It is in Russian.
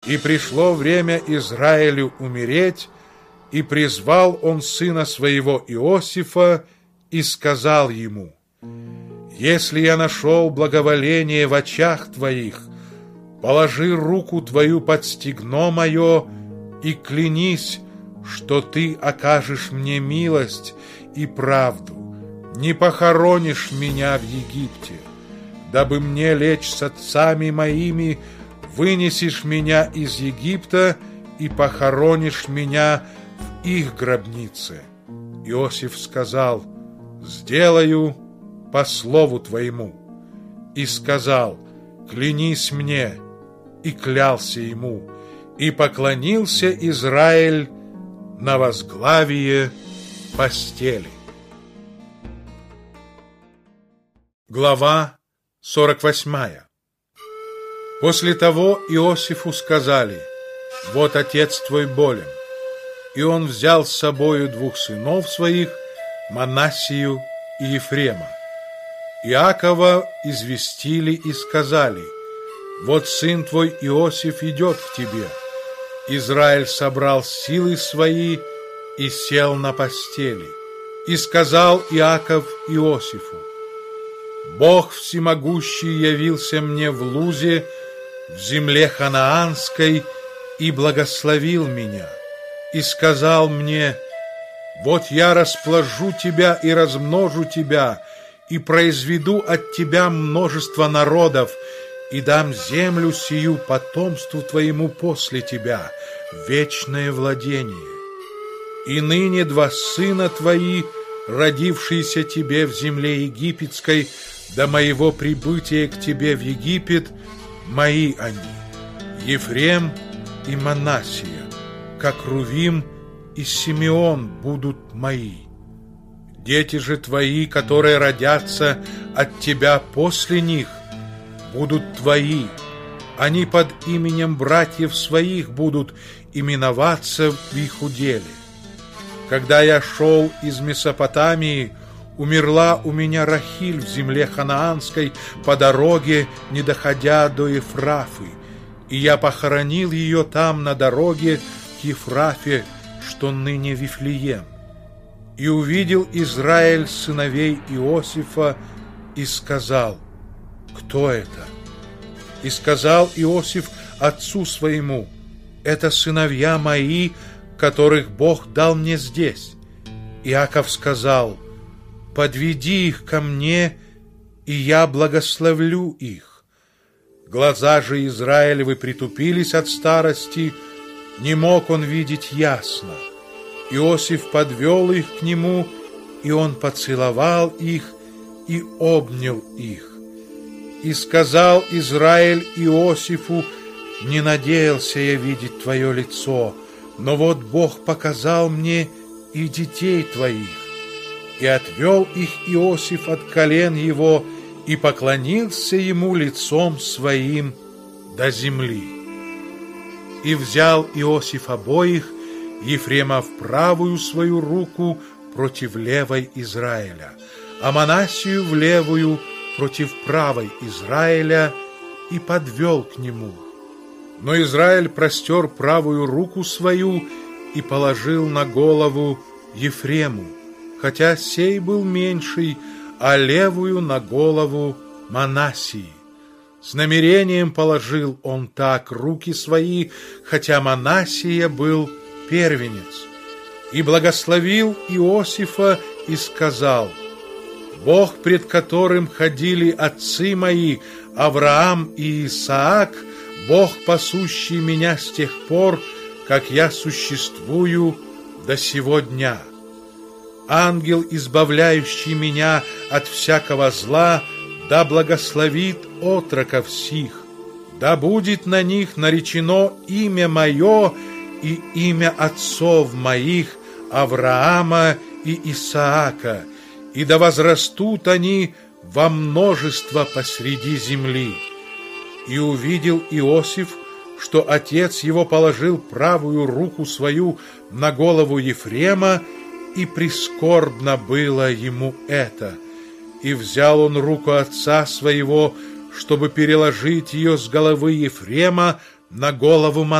И пришло время Израилю умереть, и призвал он сына своего Иосифа и сказал ему: «Если я нашел благоволение в очах твоих, положи руку твою под стегно мое и клянись, что ты окажешь мне милость и правду, не похоронишь меня в Египте, дабы мне лечь с отцами моими, вынесешь меня из Египта и похоронишь меня в их гробнице». Иосиф сказал: «Сделаю по слову твоему». И сказал: «Клянись мне». И клялся ему, и поклонился Израиль на возглавие постели. Глава 48. После того Иосифу сказали: «Вот отец твой болен». И он взял с собою двух сынов своих, Манассию и Ефрема. Иакова известили и сказали: «Вот сын твой Иосиф идет к тебе». Израиль собрал силы свои и сел на постели. И сказал Иаков Иосифу: «Бог всемогущий явился мне в Лузе, в земле ханаанской, и благословил меня, и сказал мне: вот я распложу тебя и размножу тебя, и произведу от тебя множество народов, и дам землю сию потомству твоему после тебя, вечное владение. И ныне два сына твои, родившиеся тебе в земле египетской, до моего прибытия к тебе в Египет, мои они, Ефрем и Манассия, как Рувим и Симеон будут мои. Дети же твои, которые родятся от тебя после них, будут твои, они под именем братьев своих будут именоваться в их уделе. Когда я шел из Месопотамии, умерла у меня Рахиль в земле ханаанской по дороге, не доходя до Ефрафы, и я похоронил ее там на дороге к Ефрафе, что ныне Вифлеем. И увидел Израиль сыновей Иосифа и сказал: кто это? И сказал Иосиф отцу своему: это сыновья мои, которых Бог дал мне здесь. Иаков сказал: подведи их ко мне, и я благословлю их. Глаза же Израилевы притупились от старости, не мог он видеть ясно. Иосиф подвел их к нему, и он поцеловал их и обнял их. И сказал Израиль Иосифу: не надеялся я видеть твое лицо, но вот Бог показал мне и детей твоих. И отвел их Иосиф от колен его и поклонился ему лицом своим до земли. И взял Иосиф обоих, Ефрема в правую свою руку против левой Израиля, а Манассию в левую против правой Израиля, и подвел к нему. Но Израиль простер правую руку свою и положил на голову Ефрему, хотя сей был меньший, а левую на голову Манассии. С намерением положил он так руки свои, хотя Манассия был первенец. И благословил Иосифа и сказал: Бог, пред которым ходили отцы мои, Авраам и Исаак, Бог, пасущий меня с тех пор, как я существую до сего дня. Ангел, избавляющий меня от всякого зла, да благословит отроков сих, да будет на них наречено имя мое и имя отцов моих, Авраама и Исаака, и да возрастут они во множество посреди земли. И увидел Иосиф, что отец его положил правую руку свою на голову Ефрема, и прискорбно было ему это. И взял он руку отца своего, чтобы переложить ее с головы Ефрема на голову